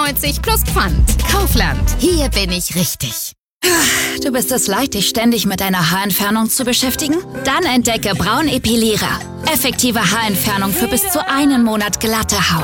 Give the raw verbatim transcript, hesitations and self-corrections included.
neunzig plus Pfand. Kaufland. Hier bin ich richtig. Du bist es leid, dich ständig mit deiner Haarentfernung zu beschäftigen? Dann entdecke Braun Epilierer. Effektive Haarentfernung für bis zu einen Monat glatte Haut.